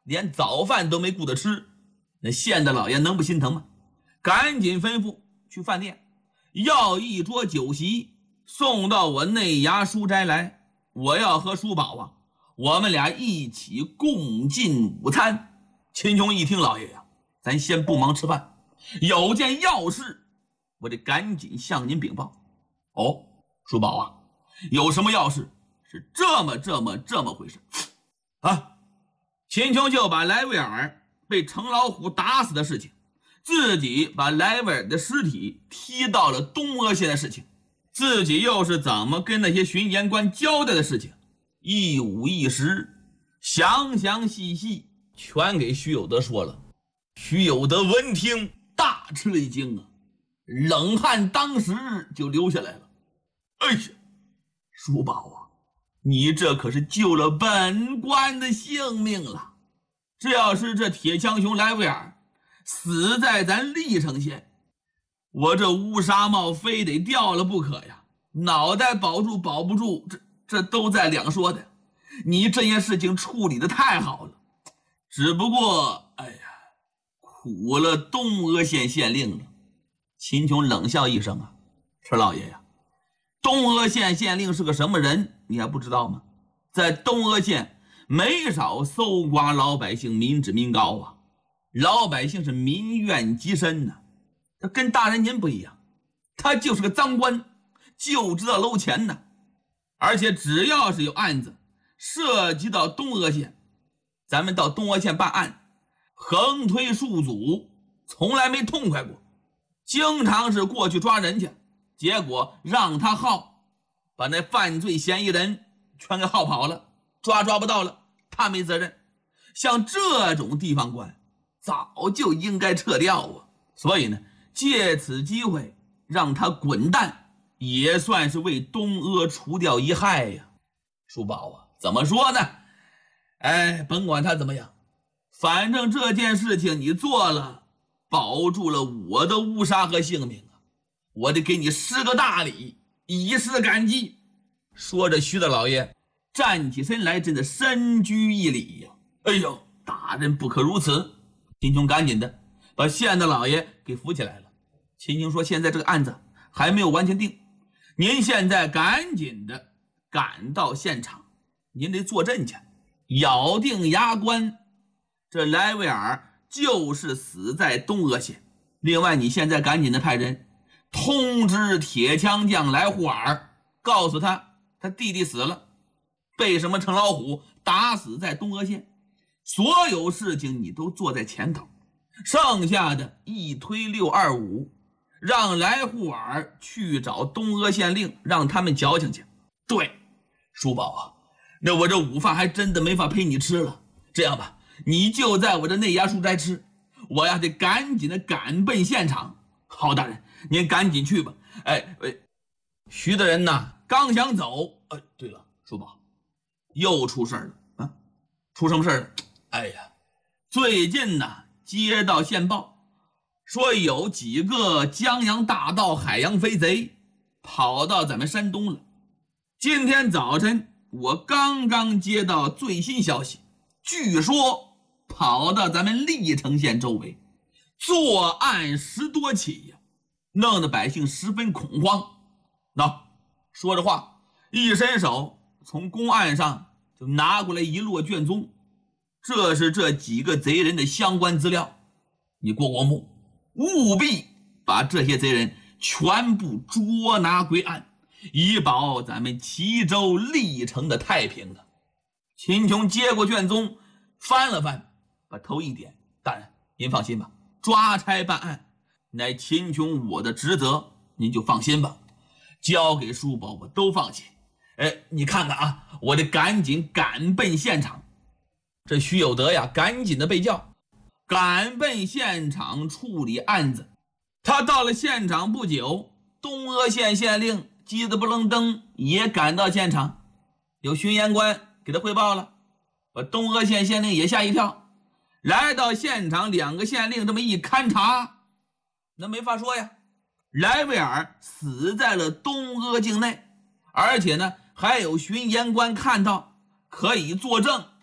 连早饭都没顾得吃，那县的老爷能不心疼吗？赶紧吩咐去饭店要一桌酒席，送到我内衙书斋来，我要和叔宝啊，我们俩一起共进午餐。秦琼一听，老爷呀，咱先不忙吃饭，有件要事，我得赶紧向您禀报。哦，叔宝啊，有什么要事？是这么回事啊？秦琼就把莱维尔被程老虎打死的事情，自己把莱维尔的尸体踢到了东阿县的事情，自己又是怎么跟那些巡盐官交代的事情，一五一十，详细全给徐有德说了。徐有德闻听大吃了一惊啊，冷汗当时就流下来了。哎呀，叔宝啊，你这可是救了本官的性命了。这要是这铁枪熊莱维尔死在咱历城县，我这乌纱帽非得掉了不可呀，脑袋保住保不住，这都在两说的。你这件事情处理的太好了，只不过哎呀，苦了东阿县县令了。秦琼冷笑一声啊，陈老爷呀，东阿县县令是个什么人你还不知道吗？在东阿县没少搜刮老百姓民脂民膏啊，老百姓是民怨极深呐。他跟大人您不一样，他就是个赃官，就知道搂钱呢。而且只要是有案子涉及到东阿县，咱们到东阿县办案，横推竖阻，从来没痛快过。经常是过去抓人去，结果让他耗，把那犯罪嫌疑人全给耗跑了，抓不到了，他没责任。像这种地方官早就应该撤掉啊。所以呢，借此机会让他滚蛋，也算是为东阿除掉一害呀。叔宝啊，怎么说呢？哎，甭管他怎么样，反正这件事情你做了，保住了我的乌纱和性命啊，我得给你施个大礼，以示感激。说着，徐大老爷站起身来，真的深居一礼呀。哎呦，大人不可如此！秦琼赶紧的把县大老爷给扶起来了。秦琼说，现在这个案子还没有完全定，您现在赶紧的赶到现场，您得坐镇去，咬定牙关，这莱维尔就是死在东阿县。另外你现在赶紧的派人通知铁枪匠来护尔，告诉他弟弟死了，被什么程老虎打死在东阿县。所有事情你都坐在前头，剩下的一推625，让来护尔去找东阿县令，让他们矫情去。对，叔宝啊，那我这午饭还真的没法陪你吃了。这样吧，你就在我这内衙书斋吃，我呀得赶紧的赶奔现场。好，大人您赶紧去吧。徐大人呐刚想走，对了，叔宝又出事了啊！出什么事了？哎呀，最近呢接到线报，说有几个江洋大盗、海洋飞贼跑到咱们山东了。今天早晨我刚刚接到最新消息，据说跑到咱们历城县周围，作案10多起呀，弄得百姓十分恐慌。说着话，一伸手从公案上就拿过来一摞卷宗，这是这几个贼人的相关资料，你过目，务必把这些贼人全部捉拿归案，以保咱们齐州历城的太平啊。秦琼接过卷宗翻了翻，把头一点，大人您放心吧，抓差办案乃秦琼我的职责，您就放心吧，交给叔宝我都放心。你看看啊，我得赶紧赶奔现场。这徐有德呀赶紧的被叫赶奔现场处理案子。他到了现场不久，东阿县县令急得不楞登也赶到现场，有巡盐官给他汇报了，把东阿县县令也吓一跳。来到现场，两个县令这么一勘察，那没法说呀，莱维尔死在了东阿境内，而且呢还有巡盐官看到，可以作证，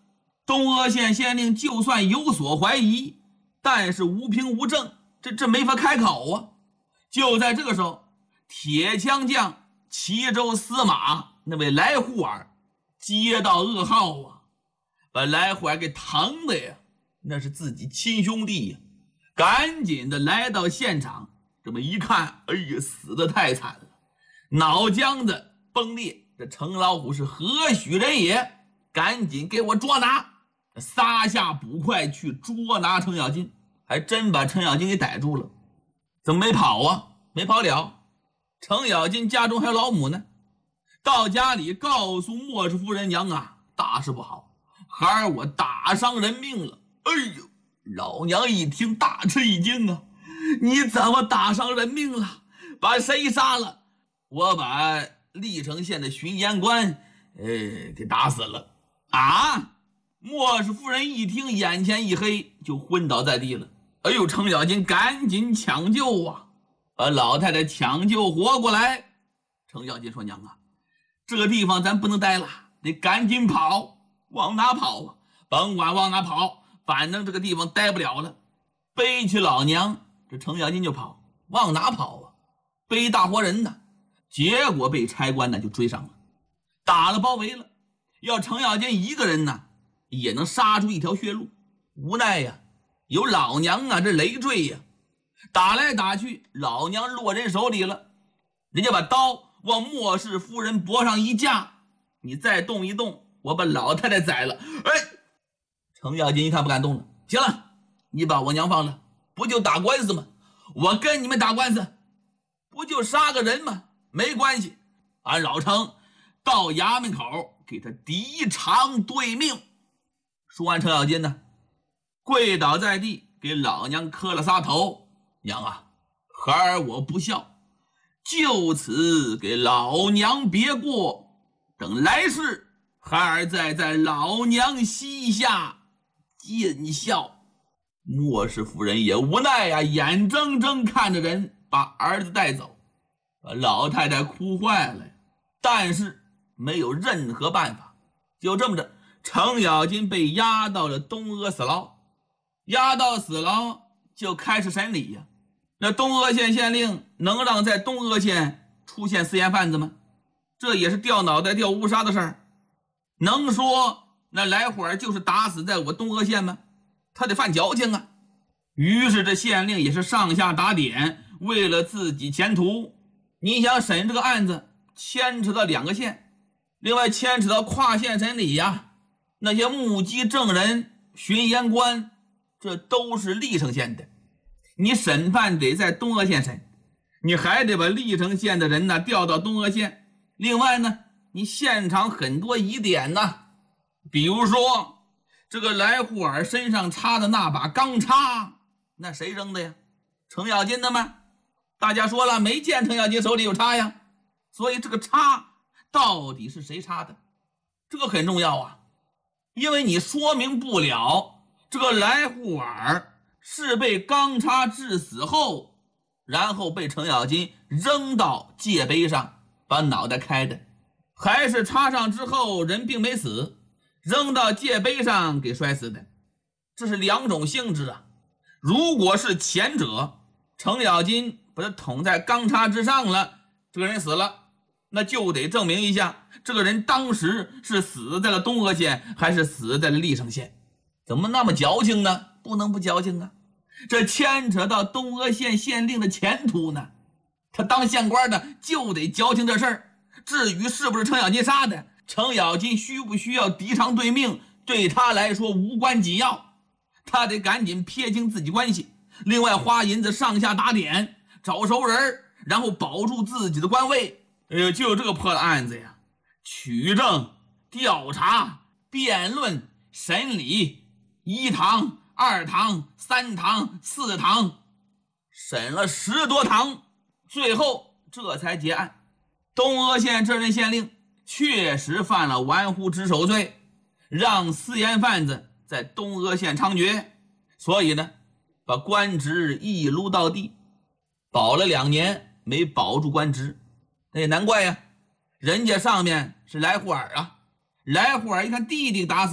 东阿县县令就算有所怀疑，但是无凭无证，这没法开口啊。就在这个时候，铁枪将齐州司马那位来护尔接到噩耗啊，把来护尔给疼的呀，那是自己亲兄弟呀，赶紧的来到现场，这么一看，哎呀，死得太惨了，脑浆子崩裂，这程老虎是何许人也？赶紧给我捉拿！撒下捕快去捉拿程咬金，还真把程咬金给逮住了。怎么没跑啊？没跑了。程咬金家中还有老母呢，到家里告诉莫氏夫人娘啊，大事不好，孩儿我打伤人命了。哎呦，老娘一听大吃一惊啊，你怎么打伤人命了？把谁杀了？我把历城县的巡盐官给打死了。啊！莫氏夫人一听，眼前一黑，就昏倒在地了。哎呦，程咬金赶紧抢救啊，把老太太抢救活过来。程咬金说：“娘啊，这个地方咱不能待了，得赶紧跑。往哪跑啊？甭管往哪跑，反正这个地方待不了了。背起老娘，这程咬金就跑。往哪跑啊？背大活人呢。结果被差官呢就追上了，打了包围了。要程咬金一个人呢，也能杀出一条血路。无奈呀，有老娘啊这累赘呀，打来打去，老娘落人手里了。人家把刀往莫氏夫人脖上一架，你再动一动，我把老太太宰了。哎，程咬金一看不敢动了，行了，你把我娘放了，不就打官司吗？我跟你们打官司，不就杀个人吗？没关系，俺老程到衙门口给他抵偿对命。说完，程咬金呢，跪倒在地，给老娘磕了仨头。娘啊，孩儿我不孝，就此给老娘别过，等来世孩儿再在老娘膝下尽孝。莫氏夫人也无奈呀，眼睁睁看着人把儿子带走，把老太太哭坏了，但是没有任何办法。就这么着，程咬金被押到了东阿死牢。押到死牢就开始审理呀。那东阿县县令能让在东阿县出现私盐贩子吗？这也是掉脑袋掉乌纱的事儿。能说那来会儿就是打死在我东阿县吗？他得犯矫情啊。于是这县令也是上下打点，为了自己前途，你想审这个案子牵扯到2个县，另外牵扯到跨县审理呀，那些目击证人、巡盐官，这都是历城县的，你审判得在东阿县审，你还得把历城县的人呢调到东阿县。另外呢，你现场很多疑点呢，比如说这个来护尔身上插的那把钢叉，那谁扔的呀？程咬金的吗？大家说了，没见程咬金手里有叉呀，所以这个叉到底是谁插的？这个很重要啊，因为你说明不了这个来护尔是被钢叉致死后，然后被程咬金扔到界碑上把脑袋开的，还是插上之后人并没死，扔到界碑上给摔死的，这是2种性质啊。如果是前者，程咬金把他捅在钢叉之上了，这个人死了，那就得证明一下这个人当时是死在了东阿县还是死在了历城县。怎么那么矫情呢？不能不矫情啊，这牵扯到东阿县县令的前途呢，他当县官的就得矫情这事儿。至于是不是程咬金杀的，程咬金需不需要抵偿对命，对他来说无关紧要，他得赶紧撇清自己关系，另外花银子上下打点，找熟人，然后保住自己的官位。就这个破案子呀，取证、调查、辩论、审理，1堂、2堂、3堂、4堂，审了10多堂，最后这才结案。东阿县这任县令确实犯了玩忽职守罪，让私盐贩子在东阿县猖獗，所以呢，把官职一撸到地，保了2年没保住官职。那也难怪呀，人家上面是来护尔啊，来护尔一看弟弟打死了，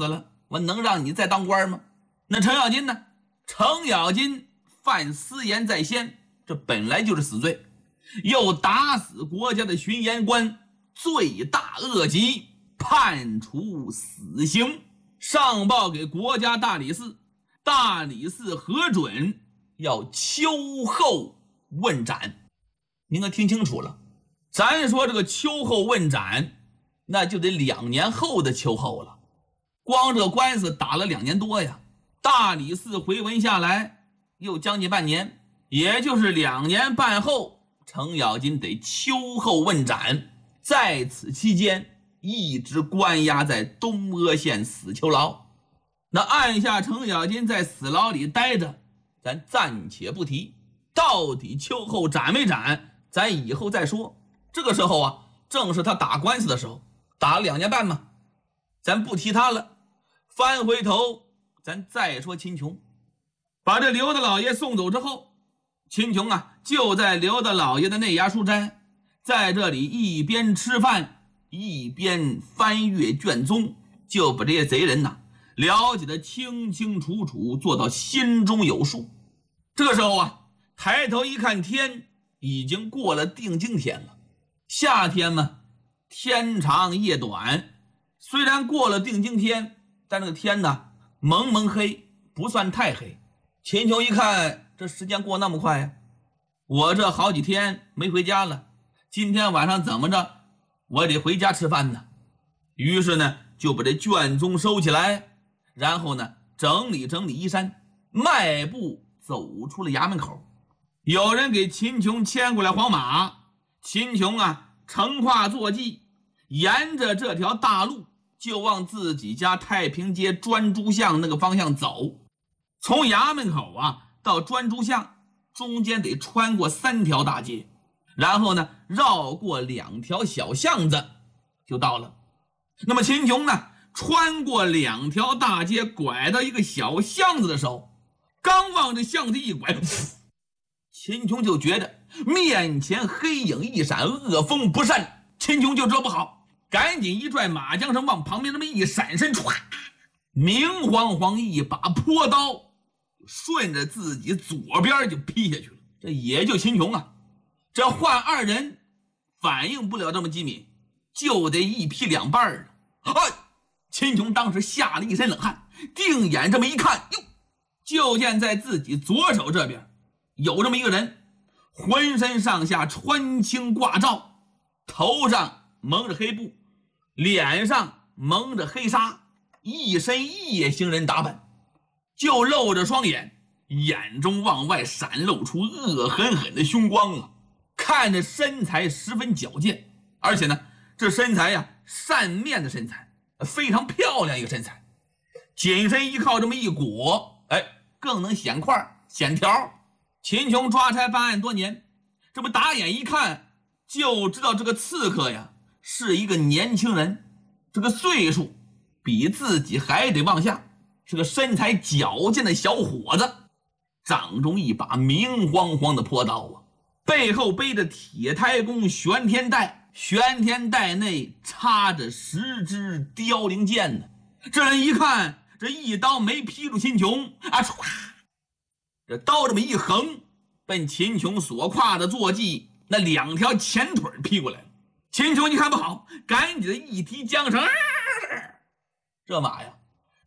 我能让你再当官吗？那程咬金呢？程咬金犯私盐在先，这本来就是死罪，又打死国家的巡盐官，罪大恶极，判处死刑，上报给国家大理寺，大理寺核准，要秋后问斩。您可听清楚了，咱说这个秋后问斩，那就得2年后的秋后了。光这官司打了2年多呀，大理寺回文下来又将近半年，也就是2年半后，程咬金得秋后问斩。在此期间一直关押在东阿县死囚牢。那按下程咬金在死牢里待着，咱暂且不提，到底秋后斩没斩，咱以后再说。这个时候啊，正是他打官司的时候，打了2年半嘛，咱不提他了。翻回头咱再说秦琼。把这刘大老爷送走之后，秦琼啊就在刘大老爷的内衙书斋，在这里一边吃饭一边翻阅卷宗，就把这些贼人呐了解得清清楚楚，做到心中有数。这个时候啊，抬头一看天，已经过了定经天了。夏天嘛，天长夜短，虽然过了定经天，但这个天呢蒙蒙黑，不算太黑。秦琼一看这时间过那么快呀，我这好几天没回家了，今天晚上怎么着我得回家吃饭呢。于是呢就把这卷宗收起来，然后呢整理整理衣衫，迈步走出了衙门口。有人给秦琼牵过来黄马，秦琼啊乘跨坐骑，沿着这条大路就往自己家太平街专诸巷那个方向走。从衙门口啊到专诸巷中间得穿过3条大街，然后呢绕过2条小巷子就到了。那么秦琼呢穿过2条大街，拐到一个小巷子的时候，刚往这巷子一拐，秦琼就觉得面前黑影一闪，恶风不善，秦琼就知道不好，赶紧一拽马缰绳往旁边那么一闪身，唰，明晃晃一把坡刀顺着自己左边就劈下去了。这也就秦琼啊，这换2人反应不了这么机敏，就得一劈2半了。秦琼当时吓了一身冷汗，定眼这么一看，哟，就见在自己左手这边有这么一个人，浑身上下穿青挂罩，头上蒙着黑布，脸上蒙着黑纱，一身夜行人打扮，就露着双眼，眼中往外闪露出恶狠狠的凶光啊！看着身材十分矫健，而且呢这身材呀扇面的身材，非常漂亮一个身材，紧身衣靠这么一裹，更能显块显条。秦琼抓差办案多年，这不打眼一看就知道这个刺客呀是一个年轻人，这个岁数比自己还得往下，是个身材矫健的小伙子，掌中一把明晃晃的朴刀啊，背后背着铁胎弓玄天带，玄天带内插着10支凋零箭呢。这人一看这一刀没劈住秦琼啊，唰，这刀这么一横，奔秦琼所跨的坐骑那2条前腿劈过来了。秦琼一看不好，赶紧的一提缰绳，这马呀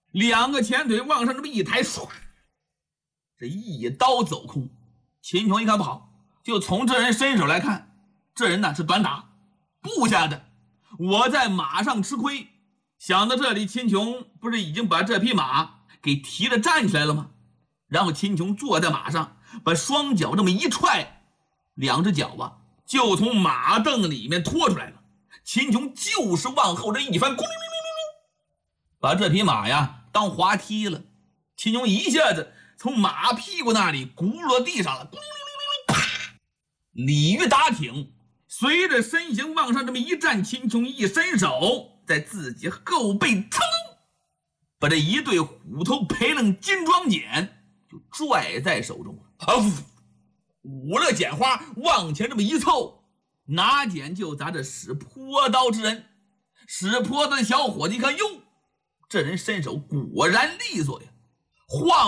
2个前腿往上这么一抬，唰，这一刀走空。秦琼一看不好，就从这人身手来看，这人呢是短打部下的，我在马上吃亏。想到这里，秦琼不是已经把这匹马给提着站起来了吗？然后秦琼坐在马上，把双脚这么一踹，2只脚啊就从马凳里面拖出来了。秦琼就是往后这一翻，咕噜噜噜噜噜，把这匹马呀当滑梯了。秦琼一下子从马屁股那里轱辘地上了，咕噜噜噜噜，啪！鲤鱼打挺，随着身形往上这么一站，秦琼一伸手，在自己后背噌，把这一对虎头培楞金装锏就拽在手中了。舞了剪花往前这么一凑，拿锏就砸这使朴刀之人。使朴刀的小伙子一看，哟， 这人身手果然利索呀，晃